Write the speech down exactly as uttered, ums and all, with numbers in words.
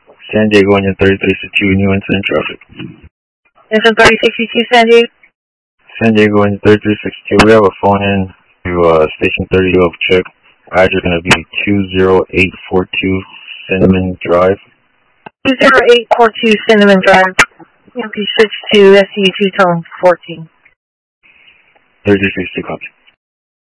San Diego, Union thirty-three sixty-two, new incident traffic. Engine thirty sixty-two, San Diego. San Diego, Union thirty-three sixty-two, we have a phone in to uh, station thirty-two of check. Address going to be two zero eight four two Cinnamon Drive. two zero eight four two Cinnamon Drive. M P switch to S U two tone fourteen. thirty-three sixty-two, copy.